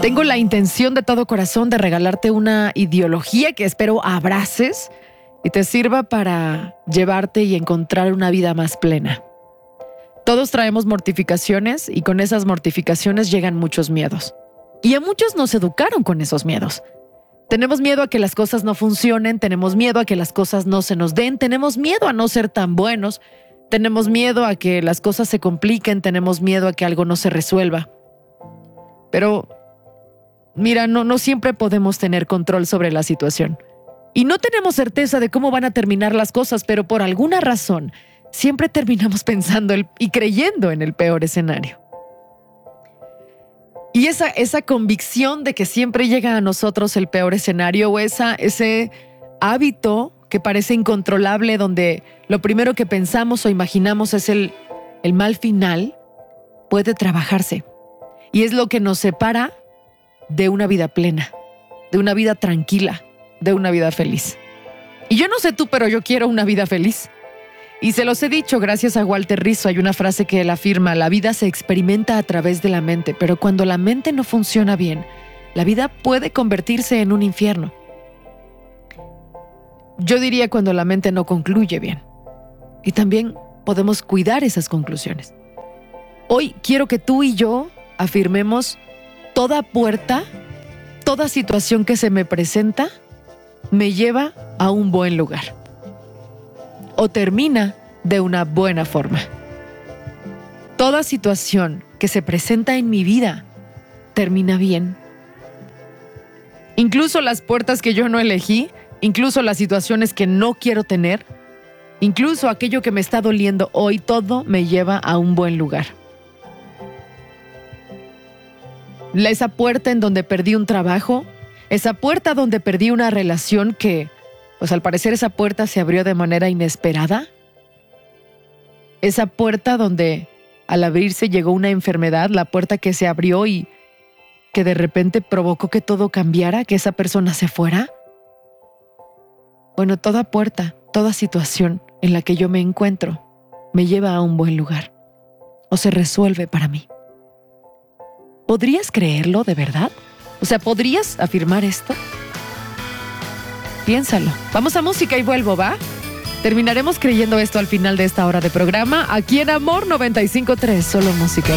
Tengo la intención de todo corazón de regalarte una ideología que espero abraces y te sirva para llevarte y encontrar una vida más plena. Todos traemos mortificaciones y con esas mortificaciones llegan muchos miedos. Y a muchos nos educaron con esos miedos. Tenemos miedo a que las cosas no funcionen, tenemos miedo a que las cosas no se nos den, tenemos miedo a no ser tan buenos, tenemos miedo a que las cosas se compliquen, tenemos miedo a que algo no se resuelva. Pero mira, no siempre podemos tener control sobre la situación. Y no tenemos certeza de cómo van a terminar las cosas, pero por alguna razón siempre terminamos pensando y creyendo en el peor escenario. Y esa convicción de que siempre llega a nosotros el peor escenario o ese hábito que parece incontrolable donde lo primero que pensamos o imaginamos es el mal final, puede trabajarse. Y es lo que nos separa de una vida plena, de una vida tranquila, de una vida feliz. Y yo no sé tú, pero yo quiero una vida feliz. Y se los he dicho gracias a Walter Rizzo. Hay una frase que él afirma: la vida se experimenta a través de la mente, pero cuando la mente no funciona bien, la vida puede convertirse en un infierno. Yo diría cuando la mente no concluye bien. Y también podemos cuidar esas conclusiones. Hoy quiero que tú y yo afirmemos: toda puerta, toda situación que se me presenta, me lleva a un buen lugar. O termina de una buena forma. Toda situación que se presenta en mi vida termina bien. Incluso las puertas que yo no elegí, incluso las situaciones que no quiero tener, incluso aquello que me está doliendo hoy, todo me lleva a un buen lugar. Esa puerta en donde perdí un trabajo, esa puerta donde perdí una relación que, pues al parecer esa puerta se abrió de manera inesperada. Esa puerta donde al abrirse llegó una enfermedad, la puerta que se abrió y que de repente provocó que todo cambiara, que esa persona se fuera. Bueno, toda puerta, toda situación en la que yo me encuentro me lleva a un buen lugar o se resuelve para mí. ¿Podrías creerlo de verdad? O sea, ¿podrías afirmar esto? Piénsalo. Vamos a música y vuelvo, ¿va? Terminaremos creyendo esto al final de esta hora de programa, aquí en Amor 95.3, solo música.